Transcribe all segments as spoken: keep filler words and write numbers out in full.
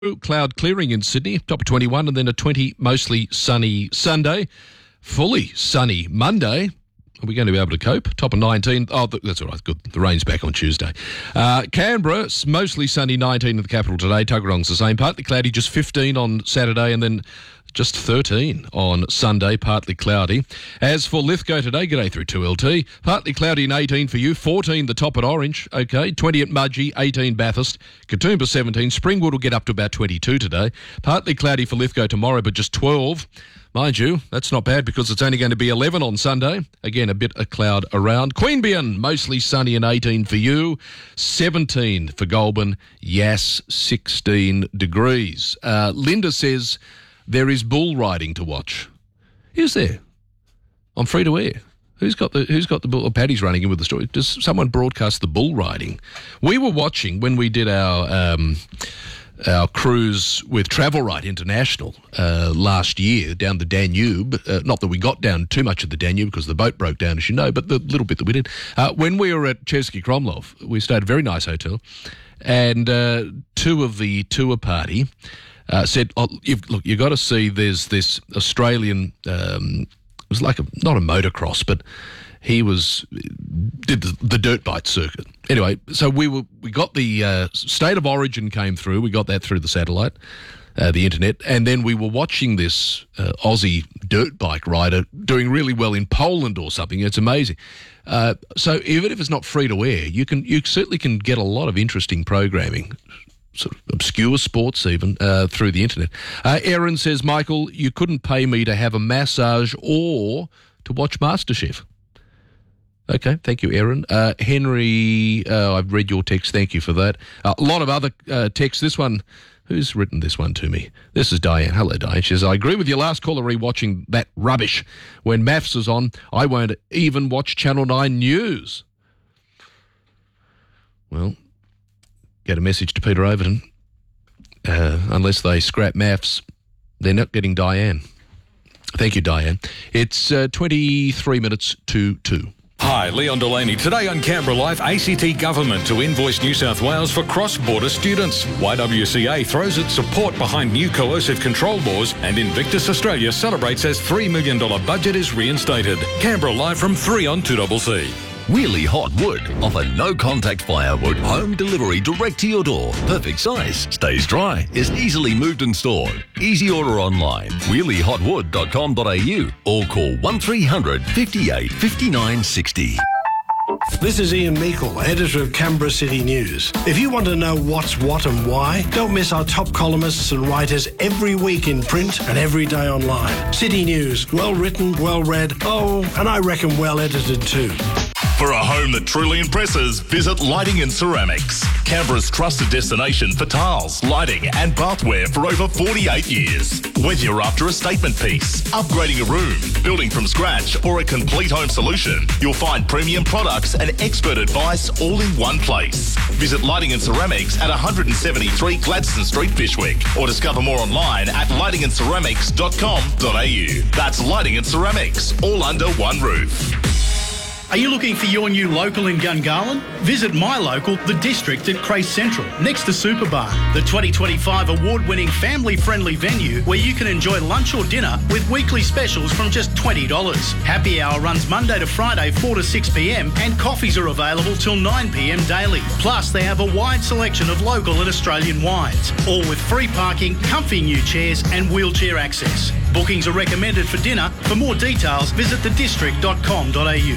Cloud clearing in Sydney, top of twenty-one, and then a twenty, mostly sunny Sunday. Fully sunny Monday. Are we going to be able to cope? Top of nineteen. Oh, that's all right. Good. The rain's back on Tuesday. Uh, Canberra, mostly sunny, nineteen in the capital today. Tuggeranong's the same. Partly cloudy, just fifteen on Saturday, and then just thirteen on Sunday, partly cloudy. As for Lithgow today, g'day through two L T. Partly cloudy and eighteen for you. fourteen the top at Orange. Okay. twenty at Mudgee, eighteen Bathurst. Katoomba seventeen. Springwood will get up to about twenty-two today. Partly cloudy for Lithgow tomorrow, but just twelve. Mind you, that's not bad because it's only going to be eleven on Sunday. Again, a bit of cloud around. Queanbeyan, mostly sunny and eighteen for you. seventeen for Goulburn. Yass, sixteen degrees. Uh, Linda says there is bull riding to watch. Is there? On free to air. Who's got the Who's got the bull? Oh, Paddy's running in with the story. Does someone broadcast the bull riding? We were watching when we did our um, our cruise with Travel Right International uh, last year down the Danube. Uh, not that we got down too much of the Danube because the boat broke down, as you know, but the little bit that we did. Uh, when we were at Chesky Kromlov, we stayed at a very nice hotel, and uh, two of the tour party uh, said, oh, you've, look, you've got to see there's this Australian, um, it was like a, not a motocross, but he was did the, the dirt bike circuit. Anyway, so we were we got the uh, State of Origin came through. We got that through the satellite, uh, the internet, and then we were watching this uh, Aussie dirt bike rider doing really well in Poland or something. It's amazing. Uh, so even if it's not free to air, you can you certainly can get a lot of interesting programming, sort of obscure sports even, uh, through the internet. Uh, Erin says, Michael, you couldn't pay me to have a massage or to watch MasterChef. Okay, thank you, Erin. Uh, Henry, uh, I've read your text. Thank you for that. Uh, a lot of other uh, texts. This one, who's written this one to me? This is Diane. Hello, Diane. She says, I agree with your last caller rewatching that rubbish. When maths is on, I won't even watch Channel nine News. Well, get a message to Peter Overton. Uh, unless they scrap maths, they're not getting Diane. Thank you, Diane. It's uh, twenty-three minutes to two. Hi, Leon Delaney. Today on Canberra Life, A C T Government to invoice New South Wales for cross-border students. Y W C A throws its support behind new coercive control laws, and Invictus Australia celebrates as three million dollars budget is reinstated. Canberra Live from three on two C C. Wheelie Hot Wood offer no-contact firewood, home delivery direct to your door. Perfect size, stays dry, is easily moved and stored. Easy order online, wheelie hot wood dot com dot a u or call one three hundred, fifty-eight, fifty-nine, sixty. This is Ian Meikle, editor of Canberra City News. If you want to know what's what and why, don't miss our top columnists and writers every week in print and every day online. City News, well written, well read, oh, and I reckon well edited too. For a home that truly impresses, visit Lighting and Ceramics. Canberra's trusted destination for tiles, lighting and bathware for over forty-eight years. Whether you're after a statement piece, upgrading a room, building from scratch or a complete home solution, you'll find premium products and expert advice all in one place. Visit Lighting and Ceramics at one seventy-three Gladstone Street, Fyshwick, or discover more online at lighting and ceramics dot com dot a u. That's Lighting and Ceramics, all under one roof. Are you looking for your new local in Gungahlin? Visit my local, The District at Crace Central, next to Superbar, the twenty twenty-five award-winning family-friendly venue where you can enjoy lunch or dinner with weekly specials from just twenty dollars. Happy hour runs Monday to Friday, four to six p m, and coffees are available till nine p m daily. Plus, they have a wide selection of local and Australian wines, all with free parking, comfy new chairs and wheelchair access. Bookings are recommended for dinner. For more details, visit the district dot com dot a u.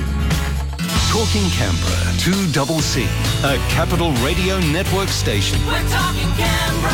Talking Canberra, two C C, a Capital Radio Network station. We're talking Canberra.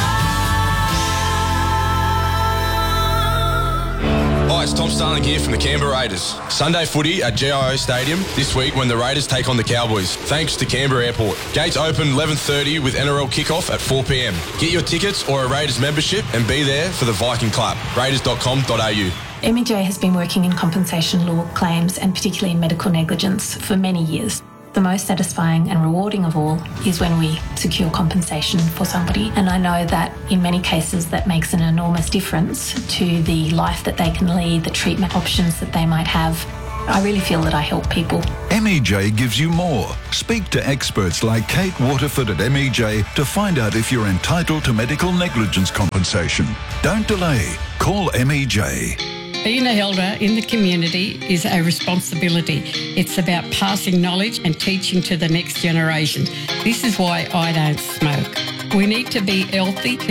Hi, it's Tom Starling here from the Canberra Raiders. Sunday footy at G I O Stadium this week when the Raiders take on the Cowboys, thanks to Canberra Airport. Gates open eleven thirty with N R L kickoff at four p m. Get your tickets or a Raiders membership and be there for the Viking Clap. raiders dot com dot a u. M E J has been working in compensation law claims and particularly in medical negligence for many years. The most satisfying and rewarding of all is when we secure compensation for somebody, and I know that in many cases that makes an enormous difference to the life that they can lead, the treatment options that they might have. I really feel that I help people. M E J gives you more. Speak to experts like Kate Waterford at M E J to find out if you're entitled to medical negligence compensation. Don't delay. Call M E J. Being an elder in the community is a responsibility. It's about passing knowledge and teaching to the next generation. This is why I don't smoke. We need to be healthy.